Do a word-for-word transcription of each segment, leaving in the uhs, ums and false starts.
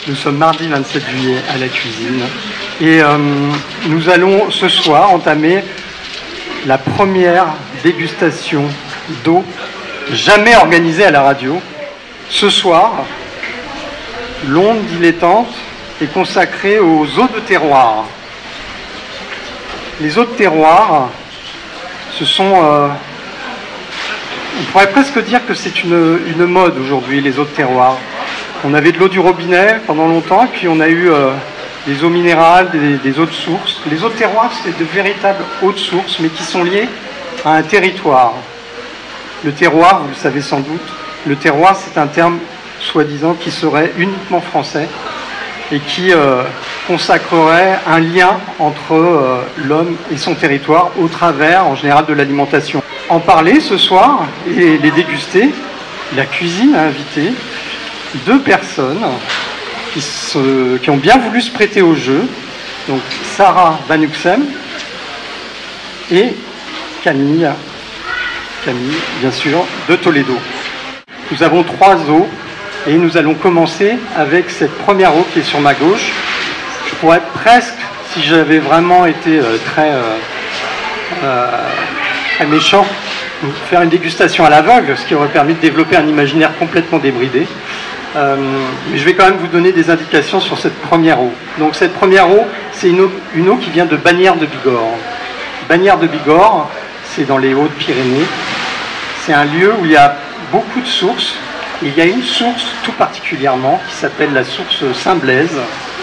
Nous sommes mardi vingt-sept juillet à la cuisine et euh, nous allons ce soir entamer la première dégustation d'eau jamais organisée à la radio. Ce soir, l'onde dilettante est consacrée aux eaux de terroir. Les eaux de terroir, ce sont... Euh, on pourrait presque dire que c'est une, une mode aujourd'hui, les eaux de terroir. On avait de l'eau du robinet pendant longtemps, et puis on a eu euh, des eaux minérales, des, des eaux de source. Les eaux de terroir, c'est de véritables eaux de source, mais qui sont liées à un territoire. Le terroir, vous le savez sans doute, le terroir, c'est un terme soi-disant qui serait uniquement français et qui euh, consacrerait un lien entre euh, l'homme et son territoire au travers, en général, de l'alimentation. En parler ce soir et les déguster, la cuisine a invité deux personnes qui, se, qui ont bien voulu se prêter au jeu, donc Sarah Van Uxem et Camille, Camille, bien sûr, de Toledo. Nous avons trois eaux et nous allons commencer avec cette première eau qui est sur ma gauche. Je pourrais presque, si j'avais vraiment été euh, très, euh, euh, très méchant, faire une dégustation à l'aveugle, ce qui aurait permis de développer un imaginaire complètement débridé. Euh, mais je vais quand même vous donner des indications sur cette première eau. Donc cette première eau, c'est une eau, une eau qui vient de Bagnères de Bigorre. Bagnères de Bigorre, c'est dans les Hautes-Pyrénées. C'est un lieu où il y a beaucoup de sources. Et il y a une source tout particulièrement qui s'appelle la source Saint-Blaise,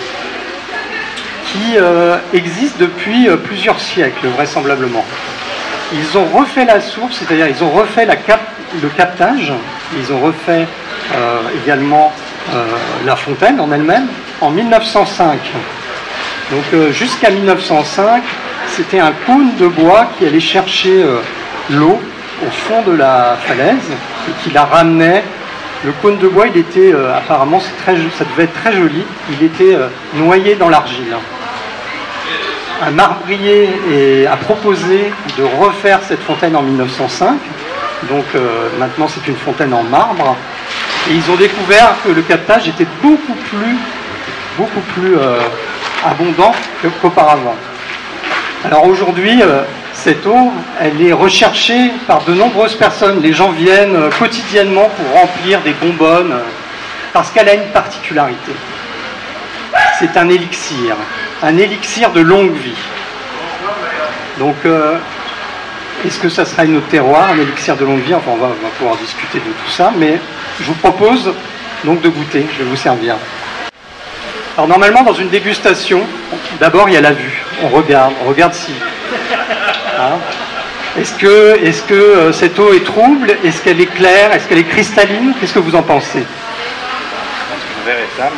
qui euh, existe depuis euh, plusieurs siècles, vraisemblablement. Ils ont refait la source, c'est-à-dire ils ont refait la cap le captage, ils ont refait euh, également euh, la fontaine en elle-même en mille neuf cent cinq. Donc euh, jusqu'à mille neuf cent cinq, c'était un cône de bois qui allait chercher euh, l'eau au fond de la falaise et qui la ramenait. Le cône de bois, il était euh, apparemment, c'est très, ça devait être très joli, il était euh, noyé dans l'argile. Un marbrier est, a proposé de refaire cette fontaine en mille neuf cent cinq, donc euh, maintenant c'est une fontaine en marbre, et ils ont découvert que le captage était beaucoup plus, beaucoup plus euh, abondant qu'auparavant. Alors aujourd'hui, euh, cette eau, elle est recherchée par de nombreuses personnes. Les gens viennent euh, quotidiennement pour remplir des bonbonnes, euh, parce qu'elle a une particularité. C'est un élixir. Un élixir de longue vie. Donc, euh, est-ce que ça sera une eau de terroir, un élixir de longue vie? Enfin, on va, on va pouvoir discuter de tout ça, mais je vous propose donc de goûter. Je vais vous servir. Alors, normalement, dans une dégustation, d'abord, il y a la vue. On regarde, on regarde si... Hein, est-ce que, est-ce que euh, cette eau est trouble? Est-ce qu'elle est claire? Est-ce qu'elle est cristalline? Qu'est-ce que vous en pensez? Je verrai ça.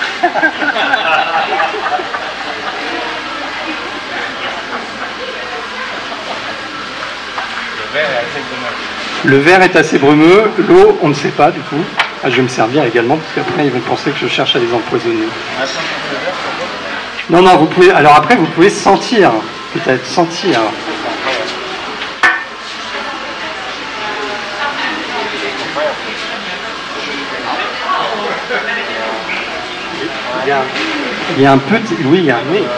Le verre est assez brumeux, l'eau, on ne sait pas du coup. Ah, je vais me servir également, parce qu'après ils vont penser que je cherche à les empoisonner. Non, non, vous pouvez. Alors après, vous pouvez sentir, peut-être sentir. Il y a, il y a un petit. Oui, il y a un nez.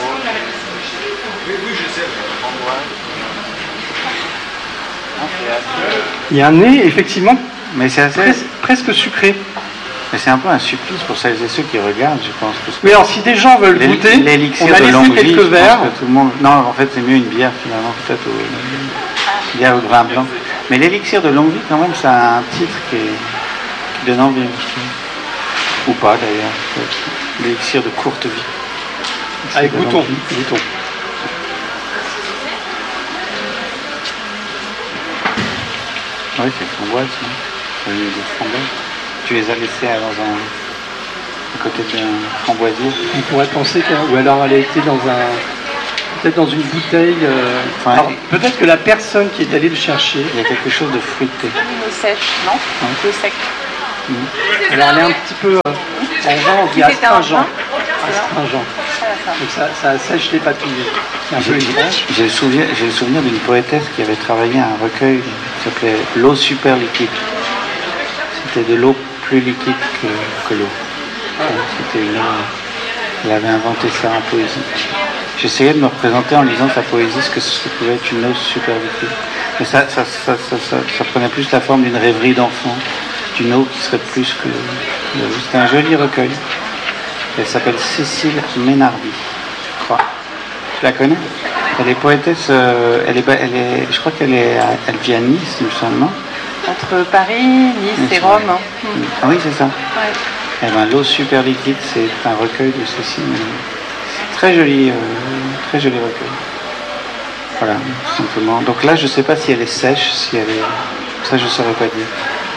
Il y a un nez, effectivement, mais c'est assez... presque, presque sucré. Mais c'est un peu un supplice pour celles et ceux qui regardent, je pense. Parce que mais alors, si des gens veulent goûter, on a laissé quelques vie, verres. Que tout le monde... Non, en fait, c'est mieux une bière, finalement, peut-être, ou une bière au grain blanc. Mais l'élixir de longue vie, quand même, ça a un titre qui, est... qui donne envie, je trouve. Ou pas, d'ailleurs. L'élixir de courte vie. Allez, goûtons, goûtons. Oui, c'est framboise, hein. C'est des framboises. Tu les as laissées dans un... à côté d'un framboisier. On pourrait penser qu'elle... Ou alors elle a été dans un... peut-être dans une bouteille... Euh... Enfin, alors, peut-être que la personne qui est allée le chercher... Il y a quelque chose de fruité. Une eau sèche, non? Hein? Eau sec. Mmh. Alors elle est un petit peu... Euh... En vin, on dit astringent. Astringent. Donc ça, ça assèche les papilles. C'est un peu étrange. J'ai le souvenir, j'ai le souvenir d'une poétesse qui avait travaillé un recueil qui s'appelait L'eau super liquide. C'était de l'eau plus liquide que, que l'eau. C'était une eau. Elle avait inventé ça en poésie. J'essayais de me représenter en lisant sa poésie ce que ce pouvait être une eau super liquide. Mais ça, ça, ça, ça, ça, ça prenait plus la forme d'une rêverie d'enfant, d'une eau qui serait plus que... C'était un joli recueil. Elle s'appelle Cécile Ménardi, je crois. Tu la connais? Elle est poétesse, euh, elle, est, elle est, je crois qu'elle est, elle vit à Nice, il me semble, non? Entre Paris, Nice Nice et Rome. Ouais. Mmh. Ah oui, c'est ça. Ouais. Eh ben, l'eau super liquide, c'est un recueil de Cécile. Très joli, euh, très joli recueil. Voilà, simplement. Donc là, je ne sais pas si elle est sèche, si elle est... Ça, je ne saurais pas dire.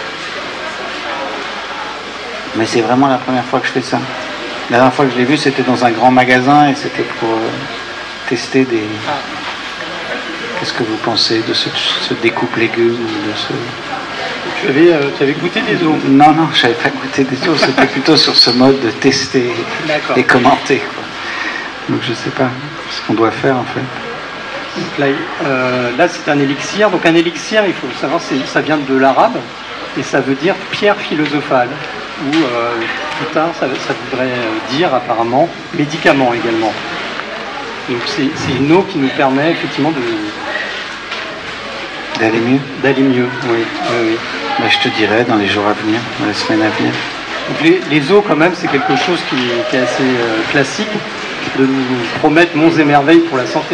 Mais c'est vraiment la première fois que je fais ça. La dernière fois que je l'ai vu, c'était dans un grand magasin et c'était pour euh, tester des... Qu'est-ce que vous pensez de ce, ce découpe légumes, de ce... Tu avais, euh, tu avais goûté des eaux? Non, non, je n'avais pas goûté des eaux. C'était plutôt sur ce mode de tester et commenter, quoi. Donc je ne sais pas ce qu'on doit faire en fait. Donc là, euh, là c'est un élixir. Donc un élixir, il faut savoir, ça vient de l'arabe et ça veut dire pierre philosophale. Ou euh, plus tard, ça, ça voudrait dire apparemment médicament également. Donc c'est une eau qui nous permet effectivement de... D'aller mieux D'aller mieux, oui. oui, oui. Bah, je te dirai dans les jours à venir, dans les semaines à venir. Donc les, les eaux quand même, c'est quelque chose qui, qui est assez euh, classique, de nous promettre monts et merveilles pour la santé.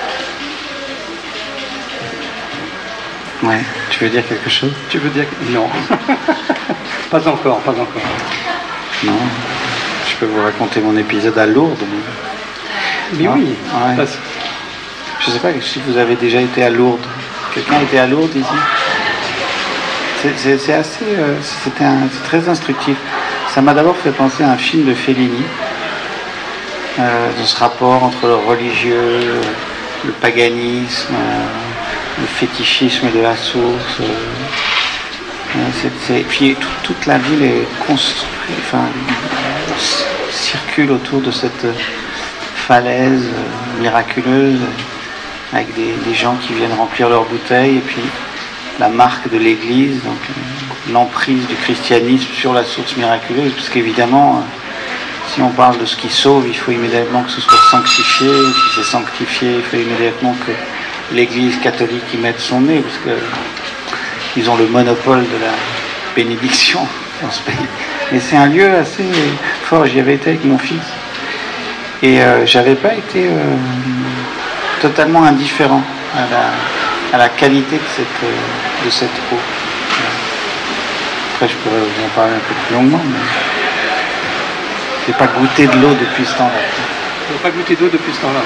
Ouais, tu veux dire quelque chose? Tu veux dire que... Non. Pas encore, pas encore. Non, je peux vous raconter mon épisode à Lourdes. Mais, mais oui. Ouais. Parce... Je sais pas si vous avez déjà été à Lourdes. Quelqu'un a été à Lourdes ici? C'est assez... Euh, c'était très instructif. Ça m'a d'abord fait penser à un film de Fellini, euh, de ce rapport entre le religieux, le paganisme, euh, le fétichisme de la source. Euh, c'est, c'est, puis tout, toute la ville est construite, enfin, circule autour de cette falaise euh, miraculeuse, avec des, des gens qui viennent remplir leurs bouteilles, et puis la marque de l'église, donc euh, l'emprise du christianisme sur la source miraculeuse, parce qu'évidemment, euh, si on parle de ce qui sauve, il faut immédiatement que ce soit sanctifié, et si c'est sanctifié, il faut immédiatement que l'église catholique y mette son nez, parce que ils ont le monopole de la bénédiction dans ce pays. Et c'est un lieu assez fort, j'y avais été avec mon fils, et euh, j'avais pas été euh, totalement indifférent à la, à la qualité de cette, euh, de cette eau. Après, je pourrais vous en parler un peu plus longuement, mais je n'ai pas goûté de l'eau depuis ce temps-là. Tu n'as pas goûté d'eau depuis ce temps-là?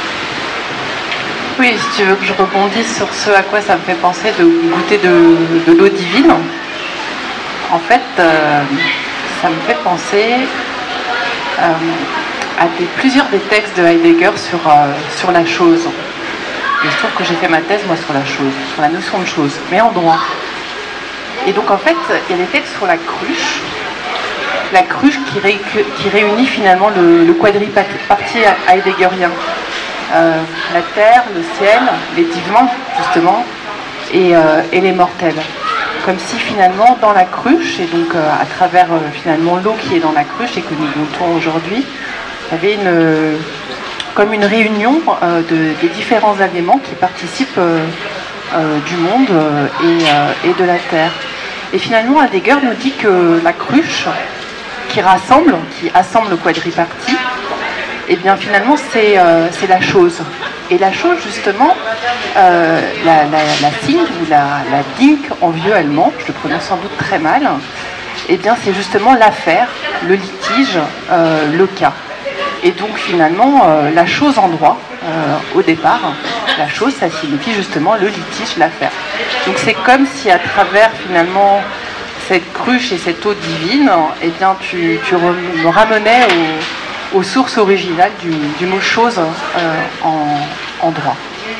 Oui, si tu veux que je rebondisse sur ce à quoi ça me fait penser de goûter de, de l'eau divine, en fait, euh, ça me fait penser euh, à des, plusieurs des textes de Heidegger sur, euh, sur la chose. Il se trouve que j'ai fait ma thèse, moi, sur la chose, sur la notion de chose, mais en droit. Et donc, en fait, il y a des textes sur la cruche, la cruche qui, ré, qui réunit finalement le, le quadripartite heideggerien. Euh, la terre, le ciel, les divins, justement, et, euh, et les mortels. Comme si finalement, dans la cruche, et donc euh, à travers euh, finalement l'eau qui est dans la cruche et que nous goûtons aujourd'hui, il y avait une, comme une réunion euh, de, des différents éléments qui participent euh, euh, du monde euh, et, euh, et de la terre. Et finalement, Heidegger nous dit que la cruche, qui rassemble, qui assemble le quadripartite, et eh bien finalement c'est euh, la chose. Et la chose justement, euh, la, la, la Sink ou la, la Dink en vieux allemand, je le prononce sans doute très mal, et eh bien c'est justement l'affaire, le litige, euh, le cas. Et donc finalement euh, la chose en droit, euh, au départ, la chose ça signifie justement le litige, l'affaire. Donc c'est comme si à travers finalement cette cruche et cette eau divine, et eh bien tu, tu me ramenais au aux sources originales du, du mot chose euh, en, en droit.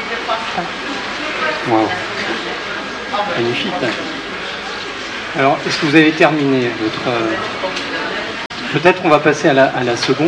Wow. Magnifique. Alors, est-ce que vous avez terminé votre... Euh... Peut-être on va passer à la, à la seconde.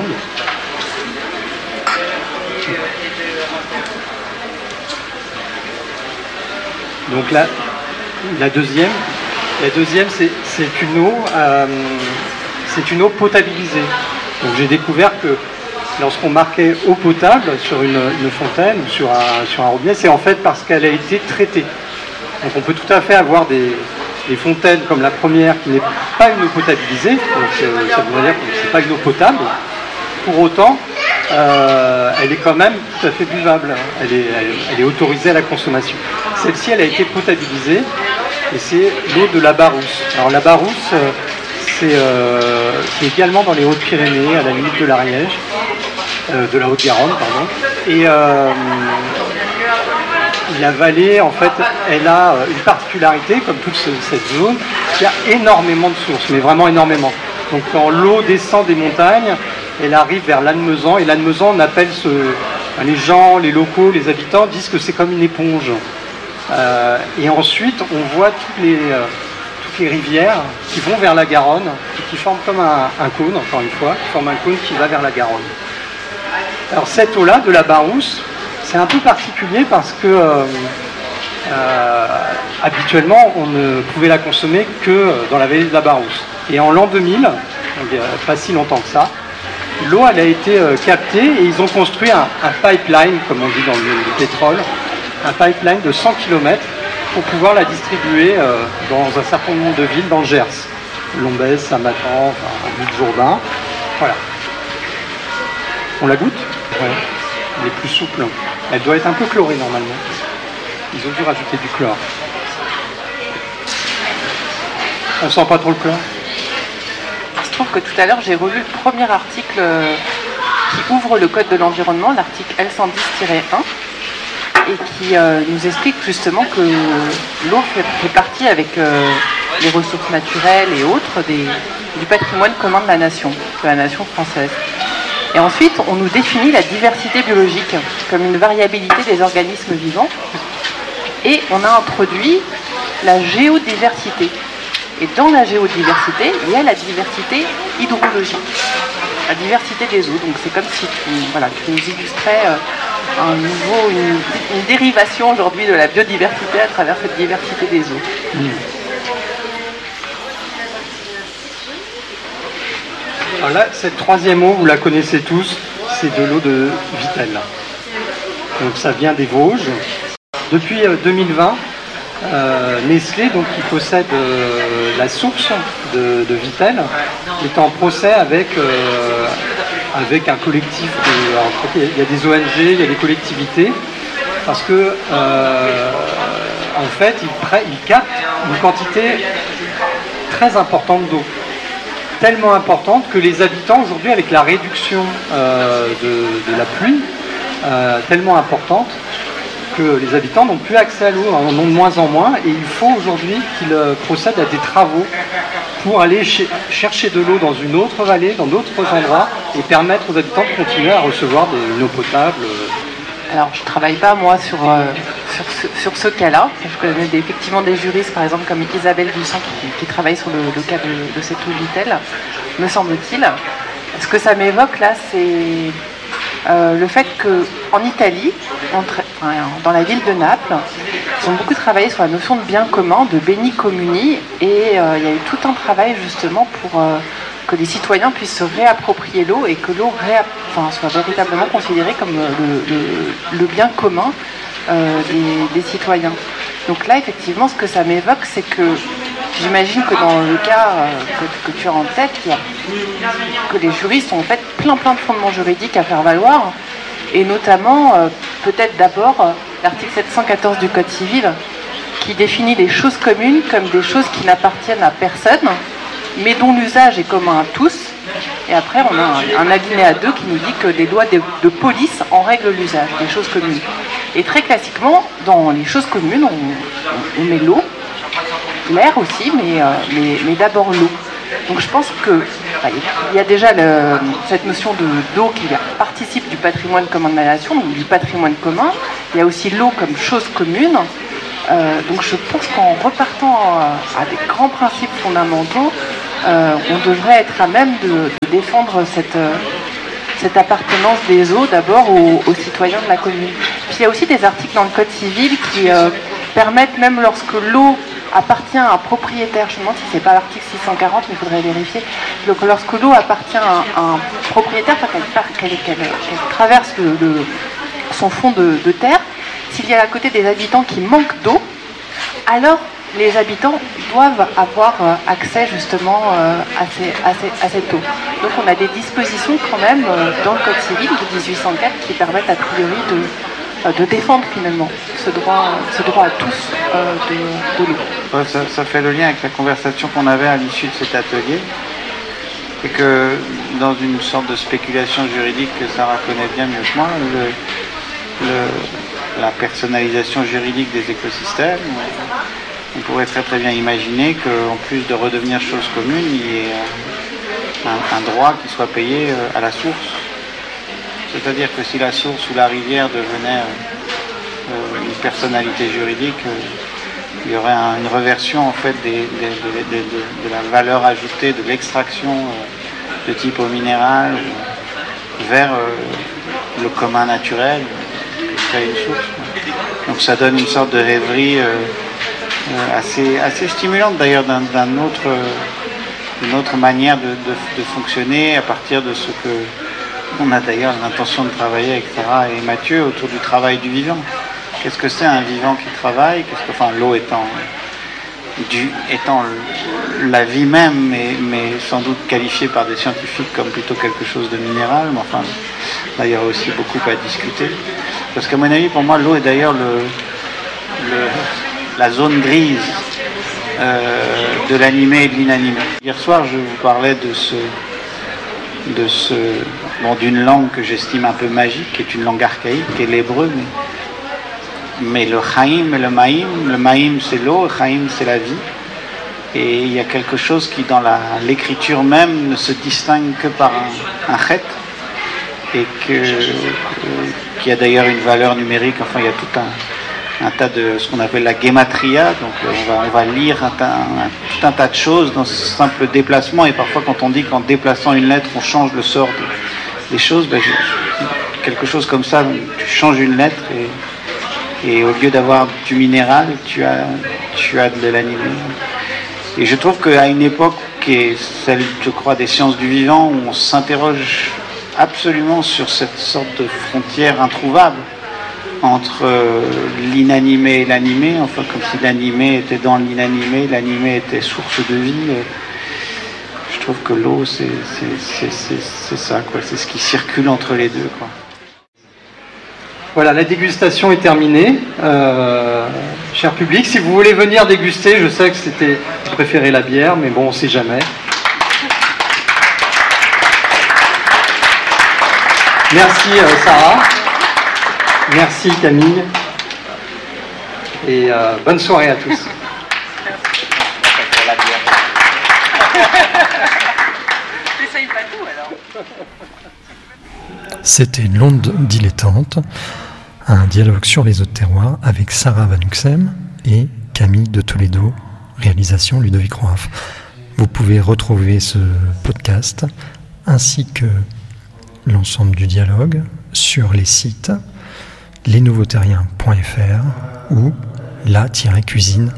Donc là, la deuxième, la deuxième c'est une eau... Euh... c'est une eau potabilisée. Donc j'ai découvert que lorsqu'on marquait eau potable sur une, une fontaine ou sur un, sur un robinet, c'est en fait parce qu'elle a été traitée. Donc on peut tout à fait avoir des, des fontaines comme la première qui n'est pas une eau potabilisée, donc euh, ça veut dire que c'est pas une eau potable. Pour autant, euh, elle est quand même tout à fait buvable, elle est, elle, elle est autorisée à la consommation. Celle-ci, elle a été potabilisée et c'est l'eau de la Barousse. Alors la Barousse, euh, c'est euh, également dans les Hautes-Pyrénées, à la limite de l'Ariège, euh, de la Haute-Garonne, pardon. Et euh, la vallée, en fait, elle a une particularité, comme toute ce, cette zone, il y a énormément de sources, mais vraiment énormément. Donc quand l'eau descend des montagnes, elle arrive vers Lannemezan, et Lannemezan, on appelle ce, les gens, les locaux, les habitants disent que c'est comme une éponge. Euh, et ensuite, on voit toutes les, euh, toutes les rivières qui vont vers la Garonne, et qui forment comme un, un cône, encore une fois, qui forment un cône qui va vers la Garonne. Alors cette eau-là, de la Barousse, c'est un peu particulier parce que euh, euh, habituellement, on ne pouvait la consommer que dans la vallée de la Barousse. Et en l'an deux mille, donc il n'y a pas si longtemps que ça, l'eau elle a été euh, captée et ils ont construit un, un pipeline, comme on dit dans le, le pétrole, un pipeline de cent kilomètres pour pouvoir la distribuer euh, dans un certain nombre de villes dans le Gers. Lombez, Saint-Matan, enfin, L'Île-Jourdain. Voilà. On la goûte ? Ouais. Elle est plus souple. Elle doit être un peu chlorée normalement. Ils ont dû rajouter du chlore. On sent pas trop le chlore ? Je trouve que tout à l'heure, j'ai relu le premier article qui ouvre le Code de l'environnement, l'article L cent dix tiret un, et qui euh, nous explique justement que l'eau fait, fait partie avec euh, les ressources naturelles et autres des, du patrimoine commun de la nation, de la nation française. Et ensuite, on nous définit la diversité biologique comme une variabilité des organismes vivants, et on a introduit la géodiversité. Et dans la géodiversité, il y a la diversité hydrologique, la diversité des eaux. Donc c'est comme si tu, voilà, tu nous illustrais un nouveau, une, une dérivation aujourd'hui de la biodiversité à travers cette diversité des eaux. Mmh. Alors là, cette troisième eau, vous la connaissez tous, c'est de l'eau de Vittel. Donc ça vient des Vosges. Depuis deux mille vingt, Euh, Nestlé, donc, qui possède euh, la source de, de Vittel, est en procès avec, euh, avec un collectif. De, alors, il y a des O N G, il y a des collectivités, parce que euh, en fait, ils, ils captent une quantité très importante d'eau, tellement importante que les habitants aujourd'hui, avec la réduction euh, de, de la pluie, euh, tellement importante, que les habitants n'ont plus accès à l'eau, en ont de moins en moins, et il faut aujourd'hui qu'ils procèdent à des travaux pour aller ch chercher de l'eau dans une autre vallée, dans d'autres endroits, et permettre aux habitants de continuer à recevoir de l'eau potable. Alors, je ne travaille pas, moi, sur, euh, sur ce, sur ce cas-là. Je connais des, effectivement des juristes, par exemple, comme Isabelle Dussan, qui, qui travaille sur le, le cas de, de cette eau Vittel, me semble-t-il. Ce que ça m'évoque, là, c'est... Euh, le fait qu'en Italie, entre, enfin, dans la ville de Naples, ils ont beaucoup travaillé sur la notion de bien commun, de beni comuni, et euh, il y a eu tout un travail justement pour euh, que les citoyens puissent se réapproprier l'eau et que l'eau enfin, soit véritablement considérée comme le, le, le bien commun euh, des, des citoyens. Donc là, effectivement, ce que ça m'évoque, c'est que j'imagine que dans le cas euh, que, que tu as en tête, il y a, que les juristes ont en fait plein plein de fondements juridiques à faire valoir, et notamment euh, peut-être d'abord euh, l'article sept cent quatorze du Code civil qui définit les choses communes comme des choses qui n'appartiennent à personne, mais dont l'usage est commun à tous. Et après, on a un, un alinéa deux qui nous dit que les lois de, de police en règlent l'usage des choses communes. Et très classiquement, dans les choses communes, on, on met l'eau, l'air aussi, mais, euh, mais, mais d'abord l'eau. Donc je pense que bah, il y a déjà le, cette notion de d'eau qui participe du patrimoine commun de la nation, donc du patrimoine commun. Il y a aussi l'eau comme chose commune. Euh, donc je pense qu'en repartant à, à des grands principes fondamentaux, euh, on devrait être à même de, de défendre cette, euh, cette appartenance des eaux d'abord aux, aux citoyens de la commune. Puis il y a aussi des articles dans le Code civil qui euh, permettent, même lorsque l'eau appartient à un propriétaire. Je me demande si c'est pas l'article six cent quarante, mais il faudrait vérifier. Donc lorsque l'eau appartient à un, un propriétaire, enfin, qu'elle, qu'elle, qu'elle, qu'elle traverse le, le, son fond de, de terre, s'il y a à côté des habitants qui manquent d'eau, alors les habitants doivent avoir accès justement à, ces, à, ces, à cette eau. Donc on a des dispositions quand même dans le Code civil de dix-huit cent quatre qui permettent a priori de, de défendre finalement ce droit, ce droit à tous euh, de, de l'eau. Ouais, ça, ça fait le lien avec la conversation qu'on avait à l'issue de cet atelier. Et que dans une sorte de spéculation juridique que Sarah connaît bien mieux que moi, le, le, la personnalisation juridique des écosystèmes, on pourrait très très bien imaginer qu'en plus de redevenir chose commune, il y ait un, un droit qui soit payé à la source. C'est-à-dire que si la source ou la rivière devenait euh, une personnalité juridique, euh, il y aurait un, une reversion en fait des, des, des, des, de, de la valeur ajoutée de l'extraction euh, de type eau minérale euh, vers euh, le commun naturel qui serait une source. Donc ça donne une sorte de rêverie euh, euh, assez, assez stimulante d'ailleurs d'un, d'un autre, euh, d'une autre manière de, de, de fonctionner à partir de ce que on a d'ailleurs l'intention de travailler avec Sarah et Mathieu autour du travail du vivant. Qu'est-ce que c'est un vivant qui travaille? Qu'est-ce que, enfin, l'eau étant, du, étant la vie même, mais, mais sans doute qualifiée par des scientifiques comme plutôt quelque chose de minéral. Mais enfin, là, il y a aussi beaucoup à discuter. Parce qu'à mon avis, pour moi, l'eau est d'ailleurs le, le, la zone grise euh, de l'animé et de l'inanimé. Hier soir, je vous parlais de ce... de ce bon, d'une langue que j'estime un peu magique, qui est une langue archaïque, qui est l'hébreu, mais, mais le chaim et le maïm, le maïm c'est l'eau, le chaim c'est la vie, et il y a quelque chose qui dans la, l'écriture même ne se distingue que par un, un chet, et que, euh, qui a d'ailleurs une valeur numérique, enfin il y a tout un, un tas de ce qu'on appelle la gematria, donc on va, on va lire un, un, un, tout un tas de choses dans ce simple déplacement, et parfois quand on dit qu'en déplaçant une lettre on change le sort de, des choses, ben, je, quelque chose comme ça, tu changes une lettre et, et au lieu d'avoir du minéral, tu as, tu as de l'animé. Et je trouve qu'à une époque qui est celle, je crois, des sciences du vivant, où on s'interroge absolument sur cette sorte de frontière introuvable entre euh, l'inanimé et l'animé, enfin comme si l'animé était dans l'inanimé, l'animé était source de vie. Euh, je trouve que l'eau, c'est, c'est, c'est, c'est, c'est ça, quoi. C'est ce qui circule entre les deux, quoi. Voilà, la dégustation est terminée. Euh, cher public, si vous voulez venir déguster, je sais que c'était, je préférais la bière, mais bon, on ne sait jamais. Merci euh, Sarah. Merci Camille. Et euh, bonne soirée à tous. C'était L'onde dilettante, un dialogue sur les eaux de terroir avec Sarah Van Uxem et Camille de Toledo, réalisation Ludovic Roaff. Vous pouvez retrouver ce podcast ainsi que l'ensemble du dialogue sur les sites les nouveaux terriens point f r ou la tiret cuisine